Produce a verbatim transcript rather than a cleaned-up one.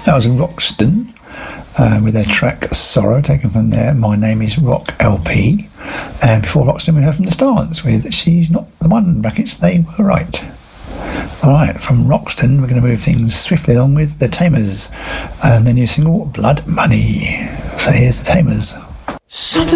That was Roxton uh, with their track Sorrow, taken from their My Name Is Rock L P. And before Roxton, we heard from the Stance with She's Not the One, brackets, They Were Right. Alright, from Roxton, we're going to move things swiftly along with the Tamers and their new single, Blood Money. So here's the Tamers. Something